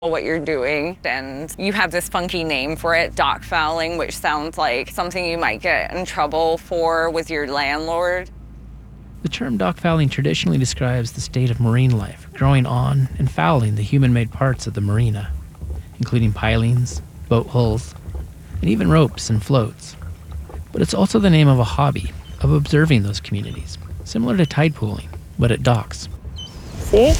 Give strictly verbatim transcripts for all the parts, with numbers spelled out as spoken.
what you're doing, and you have this funky name for it, dock fouling, which sounds like something you might get in trouble for with your landlord. The term dock fouling traditionally describes the state of marine life growing on and fouling the human-made parts of the marina, including pilings, boat hulls, and even ropes and floats. But it's also the name of a hobby of observing those communities, similar to tide pooling, but at docks. See?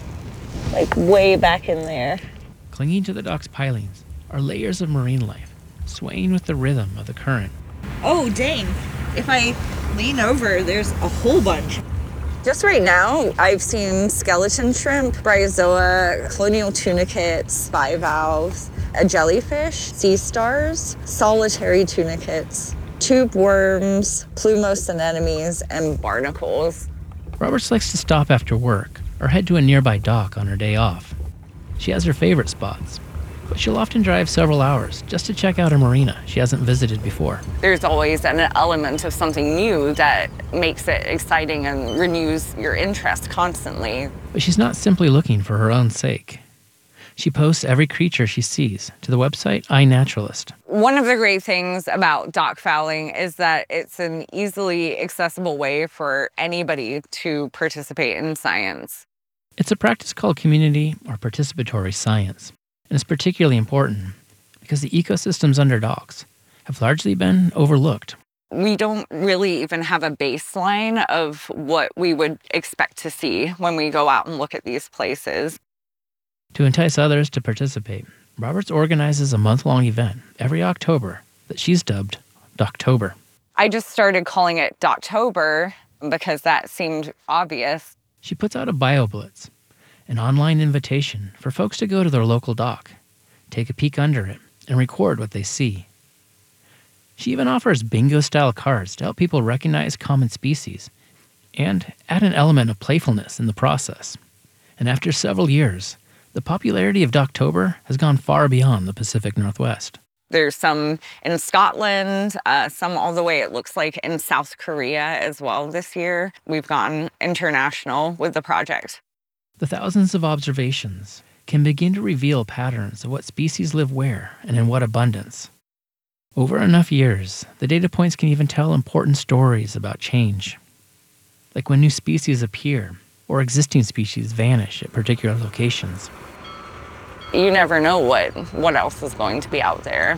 Like way back in there. Clinging to the dock's pilings are layers of marine life, swaying with the rhythm of the current. Oh, dang. If I lean over, there's a whole bunch. Just right now, I've seen skeleton shrimp, bryozoa, colonial tunicates, bivalves, a jellyfish, sea stars, solitary tunicates, tube worms, plumose anemones, and barnacles. Roberts likes to stop after work or head to a nearby dock on her day off. She has her favorite spots, but she'll often drive several hours just to check out a marina she hasn't visited before. There's always an element of something new that makes it exciting and renews your interest constantly. But she's not simply looking for her own sake. She posts every creature she sees to the website iNaturalist. One of the great things about dock fouling is that it's an easily accessible way for anybody to participate in science. It's a practice called community or participatory science, and it's particularly important because the ecosystems under docks have largely been overlooked. We don't really even have a baseline of what we would expect to see when we go out and look at these places. To entice others to participate, Roberts organizes a month-long event every October that she's dubbed Docktober. I just started calling it Docktober because that seemed obvious. She puts out a BioBlitz, an online invitation for folks to go to their local dock, take a peek under it, and record what they see. She even offers bingo-style cards to help people recognize common species and add an element of playfulness in the process. And after several years, the popularity of Docktober has gone far beyond the Pacific Northwest. There's some in Scotland, uh, some all the way, it looks like, in South Korea as well this year. We've gone international with the project. The thousands of observations can begin to reveal patterns of what species live where and in what abundance. Over enough years, the data points can even tell important stories about change, like when new species appear or existing species vanish at particular locations. You never know what, what else is going to be out there.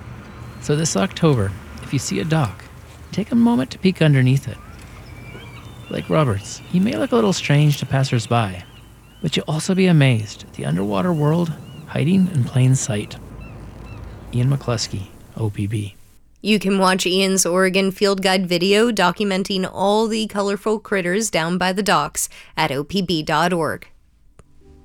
So this October, if you see a dock, take a moment to peek underneath it. Like Roberts, he may look a little strange to passers-by, but you'll also be amazed at the underwater world hiding in plain sight. Ian McCluskey, O P B. You can watch Ian's Oregon Field Guide video documenting all the colorful critters down by the docks at O P B dot org.